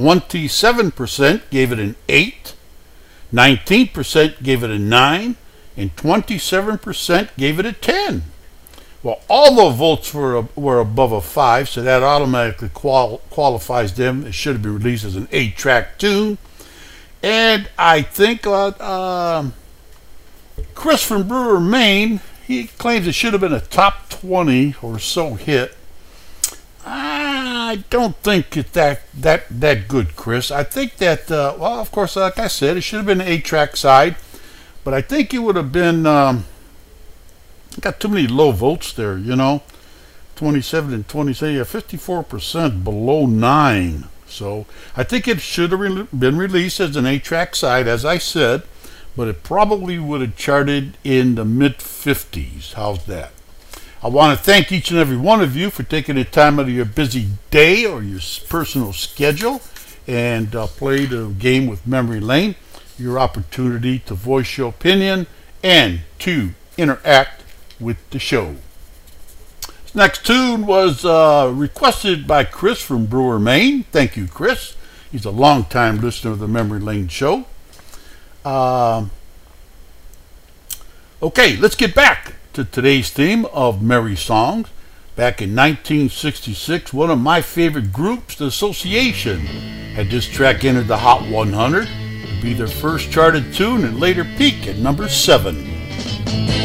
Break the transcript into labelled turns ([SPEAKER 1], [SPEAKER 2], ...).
[SPEAKER 1] 27% gave it an 8, 19% gave it a 9, and 27% gave it a 10. Well, all the votes were above a 5, so that automatically qualifies them. It should have been released as an 8-track tune. And I think Chris from Brewer, Maine, he claims it should have been a top 20 or so hit. I don't think it's that good, Chris. I think that, well, of course, like I said, it should have been an 8-track side. But I think it would have been, got too many low votes there, 27 and 27, 54% below 9. So I think it should have been released as an 8-track side, as I said, but it probably would have charted in the mid-50s. How's that? I want to thank each and every one of you for taking the time out of your busy day or your personal schedule and play the game with Memory Lane, your opportunity to voice your opinion and to interact with the show. This next tune was requested by Chris from Brewer, Maine. Thank you, Chris. He's a longtime listener of the Memory Lane show. Okay, let's get back to today's theme of Merry Songs. Back in 1966, one of my favorite groups, The Association, had this track entered the Hot 100. It would be their first charted tune and later peak at number 7.